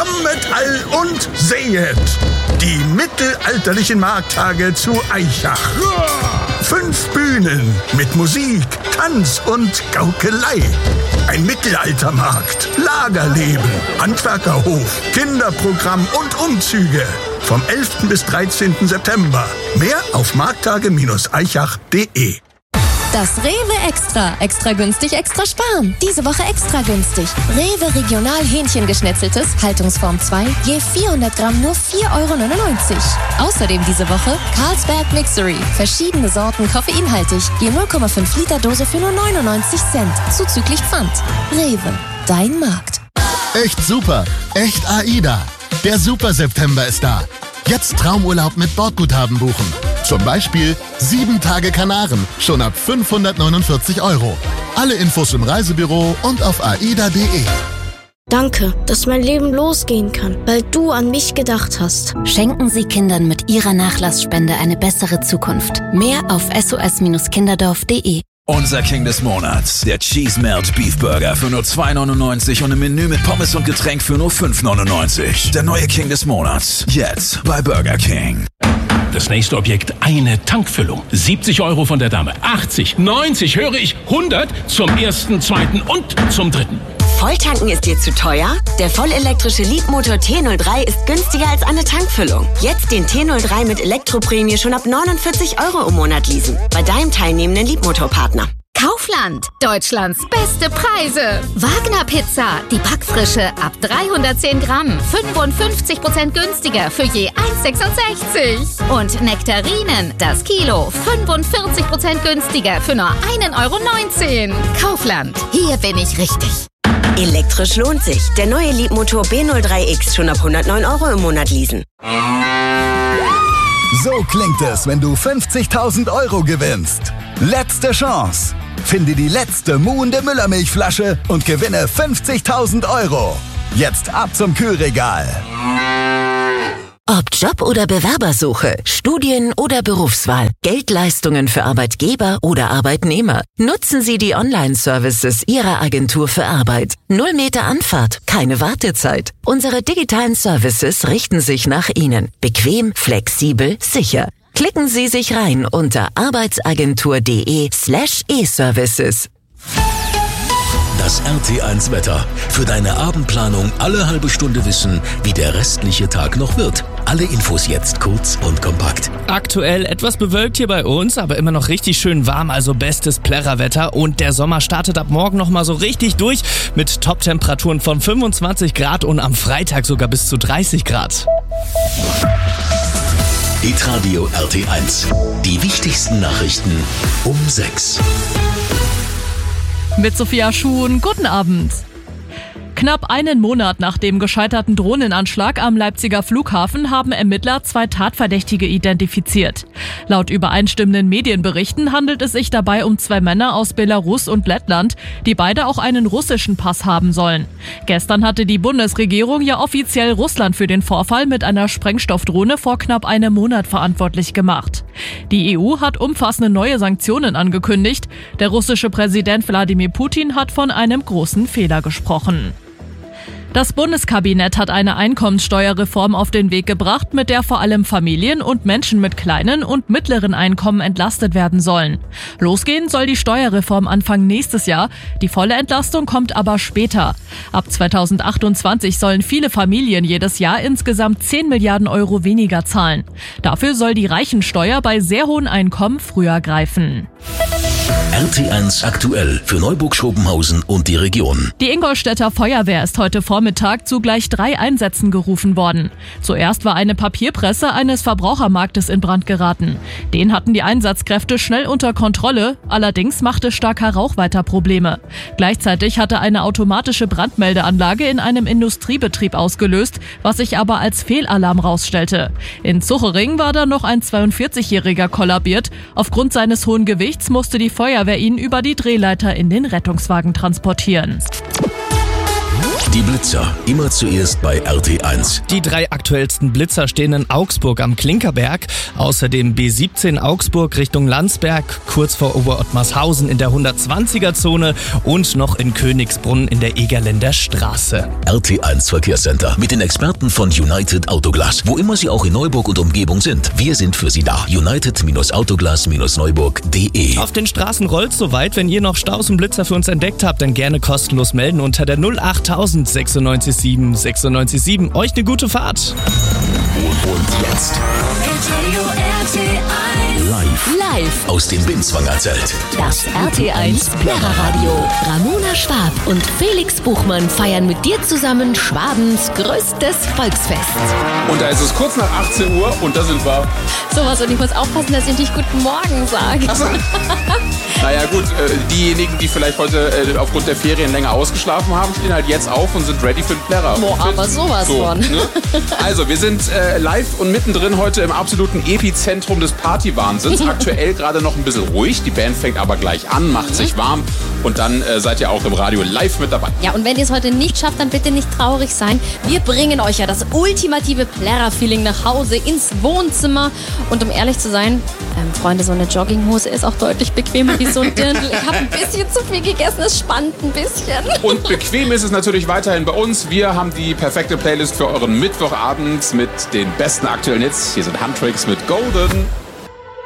Kommet all und sehet die mittelalterlichen Markttage zu Aichach. 5 Bühnen mit Musik, Tanz und Gaukelei. Ein Mittelaltermarkt, Lagerleben, Handwerkerhof, Kinderprogramm und Umzüge. Vom 11. bis 13. September. Mehr auf markttage-aichach.de. Das Rewe Extra. Extra günstig, extra sparen. Diese Woche extra günstig. Rewe Regional Hähnchengeschnetzeltes, Haltungsform 2, je 400 Gramm nur 4,99 €. Außerdem diese Woche Carlsberg Mixery. Verschiedene Sorten koffeinhaltig, je 0,5 Liter Dose für nur 99 Cent. Zuzüglich Pfand. Rewe, dein Markt. Echt super. Echt AIDA. Der Super September ist da. Jetzt Traumurlaub mit Bordguthaben buchen. Zum Beispiel 7 Tage Kanaren, schon ab 549 €. Alle Infos im Reisebüro und auf aida.de. Danke, dass mein Leben losgehen kann, weil du an mich gedacht hast. Schenken Sie Kindern mit Ihrer Nachlassspende eine bessere Zukunft. Mehr auf sos-kinderdorf.de. Unser King des Monats, der Cheese Melt Beef Burger für nur 2,99 € und ein Menü mit Pommes und Getränk für nur 5,99 €. Der neue King des Monats, jetzt bei Burger King. Das nächste Objekt, eine Tankfüllung. 70 € von der Dame, 80, 90, höre ich, 100 zum ersten, zweiten und zum dritten. Volltanken ist dir zu teuer? Der vollelektrische Leapmotor T03 ist günstiger als eine Tankfüllung. Jetzt den T03 mit Elektroprämie schon ab 49 € im Monat leasen. Bei deinem teilnehmenden Leapmotor-Partner. Kaufland, Deutschlands beste Preise. Wagner Pizza, die Backfrische ab 310 Gramm, 55% günstiger für je 1,66 €. Und Nektarinen, das Kilo, 45% günstiger für nur 1,19 €. Kaufland, hier bin ich richtig. Elektrisch lohnt sich. Der neue Leapmotor B03X schon ab 109 € im Monat leasen. So klingt es, wenn du 50.000 € gewinnst. Letzte Chance. Finde die letzte muhende Müllermilchflasche und gewinne 50.000 €. Jetzt ab zum Kühlregal. Ob Job oder Bewerbersuche, Studien oder Berufswahl, Geldleistungen für Arbeitgeber oder Arbeitnehmer. Nutzen Sie die Online-Services Ihrer Agentur für Arbeit. 0 Meter Anfahrt, keine Wartezeit. Unsere digitalen Services richten sich nach Ihnen. Bequem, flexibel, sicher. Klicken Sie sich rein unter arbeitsagentur.de/e-Services. Das RT1 Wetter. Für deine Abendplanung alle halbe Stunde wissen, wie der restliche Tag noch wird. Alle Infos jetzt kurz und kompakt. Aktuell etwas bewölkt hier bei uns, aber immer noch richtig schön warm, also bestes Plärrerwetter. Und der Sommer startet ab morgen nochmal so richtig durch mit Top-Temperaturen von 25 Grad und am Freitag sogar bis zu 30 Grad. Hitradio RT1. Die wichtigsten Nachrichten um 6. Mit Sophia Schuhn, guten Abend. Knapp einen Monat nach dem gescheiterten Drohnenanschlag am Leipziger Flughafen haben Ermittler 2 Tatverdächtige identifiziert. Laut übereinstimmenden Medienberichten handelt es sich dabei um 2 Männer aus Belarus und Lettland, die beide auch einen russischen Pass haben sollen. Gestern hatte die Bundesregierung ja offiziell Russland für den Vorfall mit einer Sprengstoffdrohne vor knapp einem Monat verantwortlich gemacht. Die EU hat umfassende neue Sanktionen angekündigt. Der russische Präsident Wladimir Putin hat von einem großen Fehler gesprochen. Das Bundeskabinett hat eine Einkommenssteuerreform auf den Weg gebracht, mit der vor allem Familien und Menschen mit kleinen und mittleren Einkommen entlastet werden sollen. Losgehen soll die Steuerreform Anfang nächstes Jahr. Die volle Entlastung kommt aber später. Ab 2028 sollen viele Familien jedes Jahr insgesamt 10 Milliarden € weniger zahlen. Dafür soll die Reichensteuer bei sehr hohen Einkommen früher greifen. RT1 aktuell für Neuburg-Schopenhausen und die Region. Die Ingolstädter Feuerwehr ist heute Vormittag zu gleich 3 Einsätzen gerufen worden. Zuerst war eine Papierpresse eines Verbrauchermarktes in Brand geraten. Den hatten die Einsatzkräfte schnell unter Kontrolle, allerdings machte starker Rauch weiter Probleme. Gleichzeitig hatte eine automatische Brandmeldeanlage in einem Industriebetrieb ausgelöst, was sich aber als Fehlalarm rausstellte. In Zuchering war dann noch ein 42-Jähriger kollabiert. Aufgrund seines hohen Gewichts musste die Feuerwehr ihn über die Drehleiter in den Rettungswagen transportieren. Die Blitzer, immer zuerst bei RT1. Die 3 aktuellsten Blitzer stehen in Augsburg am Klinkerberg, außerdem B17 Augsburg Richtung Landsberg, kurz vor Oberottmarshausen in der 120er-Zone und noch in Königsbrunn in der Egerländer Straße. RT1 Verkehrscenter mit den Experten von United Autoglas. Wo immer Sie auch in Neuburg und Umgebung sind, wir sind für Sie da. United-Autoglas-Neuburg.de. Auf den Straßen rollt's soweit. Wenn ihr noch Staus und Blitzer für uns entdeckt habt, dann gerne kostenlos melden unter der 08000 967 967. Euch eine gute Fahrt. Und jetzt live aus dem Binzwanger Zelt. Das RT1 Plärreradio. Ramona Schwab und Felix Buchmann feiern mit dir zusammen Schwabens größtes Volksfest. Und da ist es kurz nach 18 Uhr und da sind wir. Sowas, und ich muss aufpassen, dass ich nicht Guten Morgen sage. Ach so. Naja gut, diejenigen, die vielleicht heute aufgrund der Ferien länger ausgeschlafen haben, stehen halt jetzt auf und sind ready für den Plärrer. Boah, aber sowas von. Ne? Also, wir sind live und mittendrin heute im absoluten Epizentrum des Partywahnsinns. Aktuell gerade noch ein bisschen ruhig, die Band fängt aber gleich an, macht sich warm und dann seid ihr auch im Radio live mit dabei. Ja, und wenn ihr es heute nicht schafft, dann bitte nicht traurig sein. Wir bringen euch ja das ultimative Plärrer-Feeling nach Hause, ins Wohnzimmer. Und um ehrlich zu sein, Freunde, so eine Jogginghose ist auch deutlich bequemer wie so ein Dirndl. Ich habe ein bisschen zu viel gegessen, es spannt ein bisschen. Und bequem ist es natürlich weiterhin bei uns. Wir haben die perfekte Playlist für euren Mittwochabend mit den besten aktuellen Hits. Hier sind Handtricks mit Golden.